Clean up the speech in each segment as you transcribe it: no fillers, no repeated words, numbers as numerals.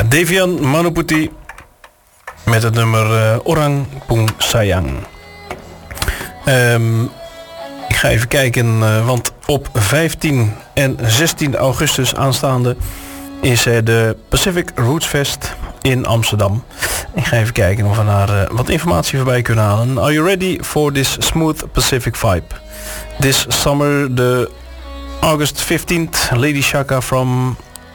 Ja, Devian Manoputi met het nummer Orang Pung Sayang. Ik ga even kijken, want op 15 en 16 augustus aanstaande is de Pacific Roots Fest in Amsterdam. Ik ga even kijken of we daar wat informatie voorbij kunnen halen. Are you ready for this smooth Pacific vibe? This summer, the August 15th, Lady Shaka from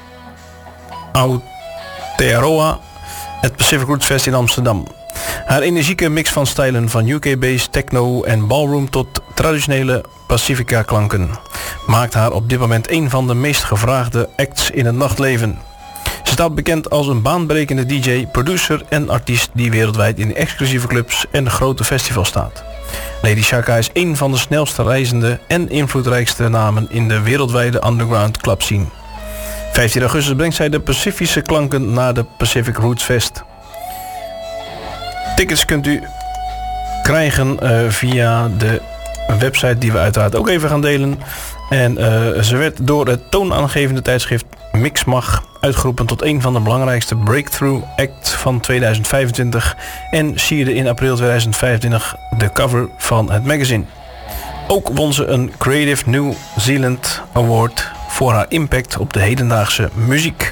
Aotearoa, het Pacific Roots Fest in Amsterdam. Haar energieke mix van stijlen van UK-based techno en ballroom tot traditionele Pacifica klanken maakt haar op dit moment een van de meest gevraagde acts in het nachtleven. Ze staat bekend als een baanbrekende DJ, producer en artiest die wereldwijd in exclusieve clubs en grote festivals staat. Lady Shaka is een van de snelste reizende en invloedrijkste namen in de wereldwijde underground club scene. 15 augustus brengt zij de Pacifische klanken naar de Pacific Roots Fest. Tickets kunt u krijgen via de website die we uiteraard ook even gaan delen. En ze werd door het toonaangevende tijdschrift Mixmag uitgeroepen tot een van de belangrijkste breakthrough acts van 2025 en sierde in april 2025 de cover van het magazine. Ook won ze een Creative New Zealand Award voor haar impact op de hedendaagse muziek.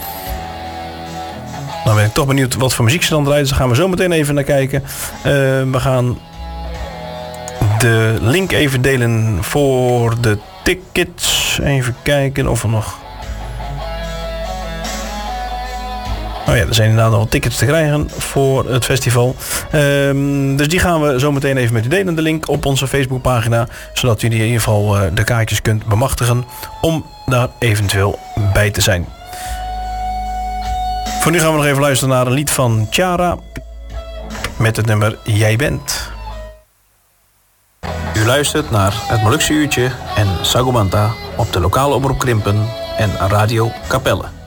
Nou ben ik toch benieuwd wat voor muziek ze dan draait. Dus daar gaan we zo meteen even naar kijken. We gaan de link even delen voor de tickets. Even kijken of er nog... Oh ja, er zijn inderdaad nog wat tickets te krijgen voor het festival. Dus die gaan we zo meteen even met u delen. De link op onze Facebookpagina. Zodat u in ieder geval de kaartjes kunt bemachtigen om daar eventueel bij te zijn. Voor nu gaan we nog even luisteren naar een lied van Ciara met het nummer Jij Bent. U luistert naar het Molukse Uurtje en Sagomanta op de lokale omroep Krimpen en Radio Capelle.